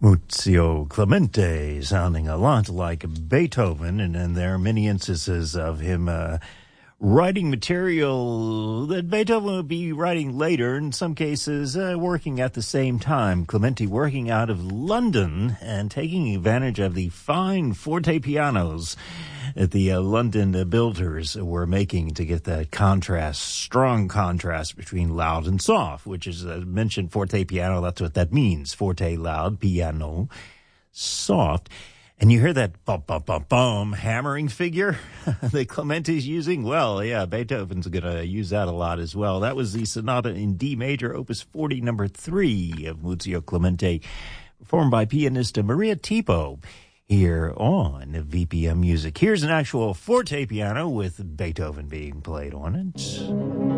Muzio Clemente, sounding a lot like Beethoven, and then there are many instances of him writing material that Beethoven would be writing later, in some cases working at the same time. Clemente working out of London and taking advantage of the fine forte pianos that the London builders were making to get that contrast, strong contrast between loud and soft, which is, as mentioned, forte piano, that's what that means. Forte, loud, piano, soft. And you hear that bum hammering figure that Clemente's using? Well, yeah, Beethoven's going to use that a lot as well. That was the Sonata in D major, Opus 40, number 3 of Muzio Clemente, performed by pianist Maria Tipo here on VPM Music. Here's an actual forte piano with Beethoven being played on it.